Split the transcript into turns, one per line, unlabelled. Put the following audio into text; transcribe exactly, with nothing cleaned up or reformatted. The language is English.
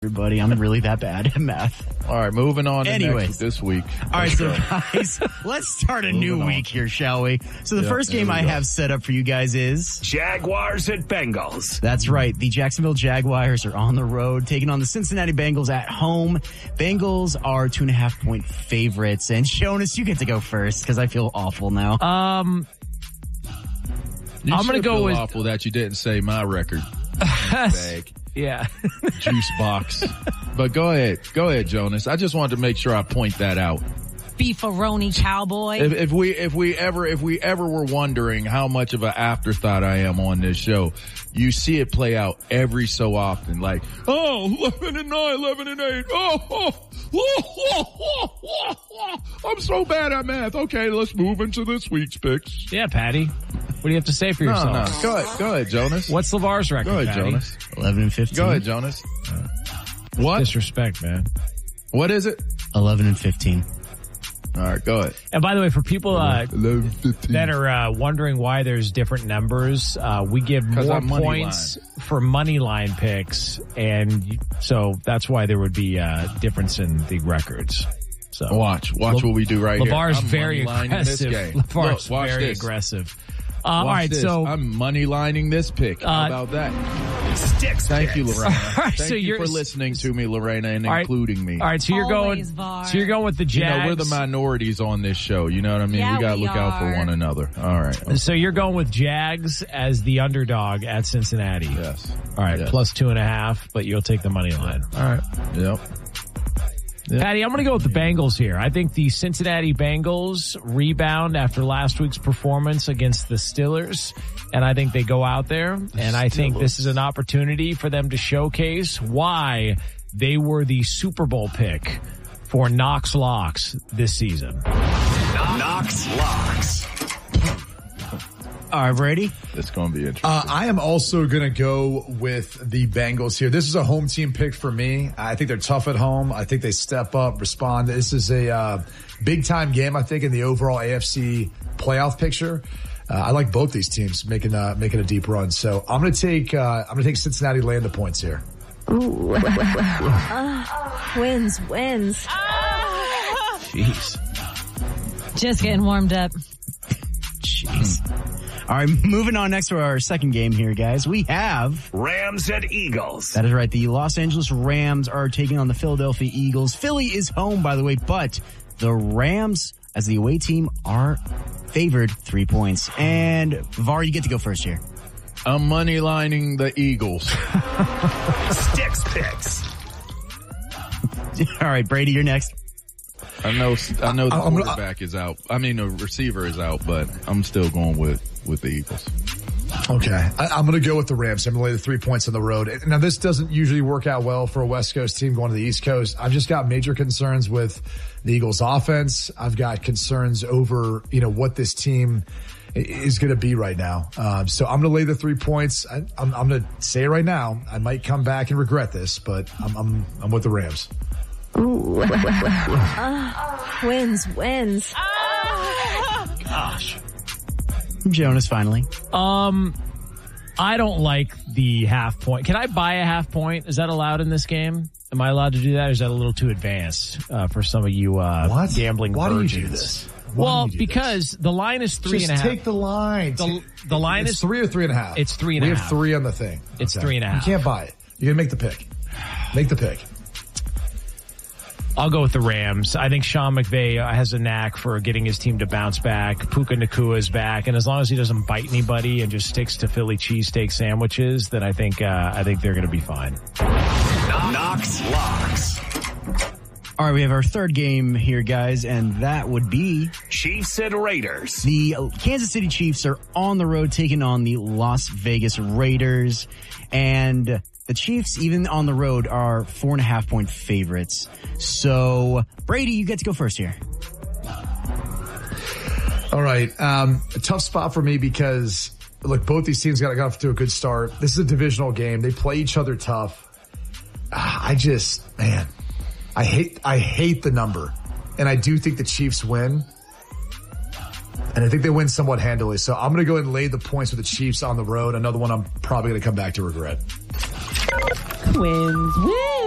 Everybody, I'm really that bad at math.
All right, moving on to
Anyways.
next, this week.
All right, so guys, let's start a new
on.
week here, shall we? So the
Yep,
first
there
game
we
I
go.
have set up for you guys is...
Jaguars at Bengals.
That's right. The Jacksonville Jaguars are on the road, taking on the Cincinnati Bengals at home. Bengals are two and a half point favorites. And Jonas, you get to go first because I feel awful now.
Um,
You
I'm gonna
should
go
feel
with-
awful that you didn't say my record. Bag.
yeah.
Juice box. But go ahead. Go ahead, Jonas. I just wanted to make sure I point that out.
Beefaroni cowboy.
If, if we if we ever if we ever were wondering how much of an afterthought I am on this show, you see it play out every so often. Like, oh, eleven and nine, eleven and eight. Oh, oh, oh, oh, oh, oh. I'm so bad at math. Okay, let's move into this week's picks.
Yeah, Patty. What do you have to say for
No,
yourself?
no. Go ahead. Go ahead, Jonas.
What's LeVar's record,
Go ahead,
Patty?
Jonas.
eleven and fifteen.
Go ahead, Jonas. What?
Disrespect, man.
What is it?
eleven and fifteen.
All right, go ahead.
And by the way, for people uh,
eleven, fifteen.
that are uh, wondering why there's different numbers, uh, we give
'Cause
more
I'm money
points for money line picks, and so that's why there would be a difference in the records. So
Watch. Watch
Le-
what we do right here.
LeVar's
I'm
very
money lining this
aggressive.
game.
LeVar's
Look, watch
very
this.
aggressive. Uh,
Watch
all right,
this.
so
I'm money lining this pick. How
Uh,
about that?
Sticks
Thank you,
picks.
Lorena.
All right,
Thank
so
you
you're-
for listening to me, Lorena, and
All right.
including me.
all right, so you're
Always,
going,
Var.
so you're going with the
You
Jags.
know, we're the minorities on this show. You know what I mean?
Yeah,
we gotta
we
look out for
are.
one another. All right.
So you're going with Jags as the underdog at Cincinnati.
Yes.
All right,
Yes.
plus two and a half, but you'll take the money line. All right.
Yep.
Patty, I'm going to go with the Bengals here. I think the Cincinnati Bengals rebound after last week's performance against the Steelers, and I think they go out there, and I think this is an opportunity for them to showcase why they were the Super Bowl pick for Knox Locks this season.
Knox Locks.
All right, Brady.
It's going to be interesting.
Uh, I am also going to go with the Bengals here. This is a home team pick for me. I think they're tough at home. I think they step up, respond. This is a uh, big time game, I think, in the overall A F C playoff picture. Uh, I like both these teams making uh, making a deep run. So I'm going to take uh, I'm going to take Cincinnati laying the points here.
Ooh. uh, wins, wins.
Jeez.
Just getting warmed up.
Jeez. All right, moving on next to our second game here, guys. We have...
Rams at Eagles.
That is right. The Los Angeles Rams are taking on the Philadelphia Eagles. Philly is home, by the way, but the Rams, as the away team, are favored three points. And Var, you get to go first here.
I'm money lining the Eagles.
Sticks picks.
All right, Brady, you're next.
I know, I know the
I'm gonna-
quarterback is out. I mean, the receiver is out, but I'm still going with, with the Eagles.
Okay. I, I'm going to go with the Rams. I'm going to lay the three points on the road. Now, this doesn't usually work out well for a West Coast team going to the East Coast. I've just got major concerns with the Eagles offense. I've got concerns over, you know, what this team is going to be right now. Um, so I'm going to lay the three points. I, I'm, I'm going to say it right now. I might come back and regret this, but I'm, I'm, I'm with the Rams.
Ooh. uh, wins, wins.
Gosh.
Jonas, finally.
Um, I don't like the half point. Can I buy a half point? Is that allowed in this game? Am I allowed to do that? Or is that a little too advanced uh, for some of you uh,
What?
gambling
Why
virgins?
do you do this? Why
Well,
do you do
because
this?
the line is three
Just
and a half.
take the line.
The- the line
it's
is-
three or three and a half.
It's three and a
we
half.
have three on the thing.
It's three and a half.
You can't buy it. You're going to make the pick. Make the pick.
I'll go with the Rams. I think Sean McVay has a knack for getting his team to bounce back. Puka Nacua is back, and as long as he doesn't bite anybody and just sticks to Philly cheesesteak sandwiches, then I think uh, I think they're going to be fine.
Knox Locks.
All right, we have our third game here, guys, and that would be
Chiefs and Raiders.
the Kansas City Chiefs are on the road taking on the Las Vegas Raiders. And the Chiefs, even on the road, are four and a half point favorites. So, Brady, you get to go first here.
All right. Um, a tough spot for me because, look, both these teams got, got off to a good start. This is a divisional game. They play each other tough. Ah, I just, man, I hate, I hate the number. And I do think the Chiefs win. And I think they win somewhat handily. So I'm going to go ahead and lay the points with the Chiefs on the road. Another one I'm probably going to come back to regret.
Wins, wins.